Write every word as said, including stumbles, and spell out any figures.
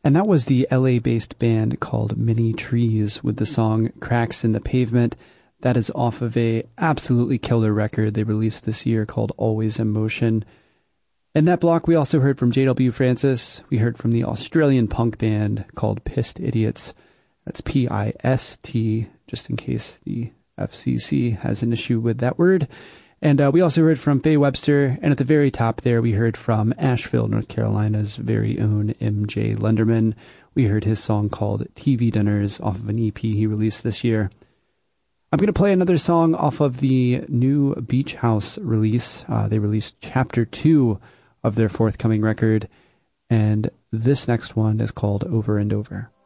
And that was the L A-based band called Mini Trees with the song Cracks in the Pavement. That is off of a absolutely killer record they released this year called Always in Motion. In that block, we also heard from J W Francis. We heard from the Australian punk band called Pissed Idiots. That's P I S T, just in case the F C C has an issue with that word. And uh, we also heard from Faye Webster. And at the very top there, we heard from Asheville, North Carolina's very own M J Lenderman. We heard his song called T V Dinners off of an E P he released this year. I'm going to play another song off of the new Beach House release. Uh, they released Chapter two of their forthcoming record. And this next one is called Over and Over.